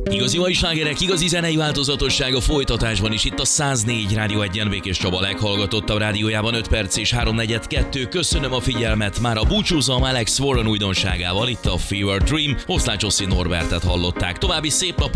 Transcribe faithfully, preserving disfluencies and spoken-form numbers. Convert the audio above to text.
Igazi mai slágerek, igazi zenei változatosság a folytatásban is. Itt a száz négy Rádió egyen Békés Csaba leghallgatottabb rádiójában öt perc és háromnegyed kettő. Köszönöm a figyelmet, már a búcsúzom Alex Warren újdonságával. Itt a Fever Dream, Oszlács Oszi Norbertet hallották. További szép napot!